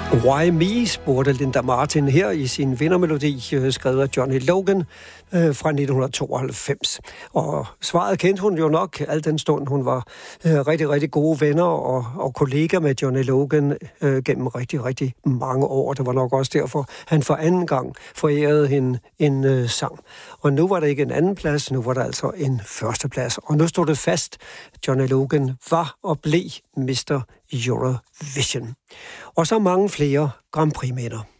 Why Me, spurgte Linda Martin her i sin vindermelodi, skrevet af Johnny Logan fra 1992. Og svaret kendte hun jo nok, al den stund hun var rigtig, rigtig gode venner og kollegaer med Johnny Logan gennem rigtig, rigtig mange år. Det var nok også derfor, han for anden gang forærede hende en sang. Og nu var det ikke en anden plads, nu var det altså en første plads. Og nu stod det fast, Johnny Logan var og blev Mr. Eurovision. Og så mange flere Grand Prix-vinder.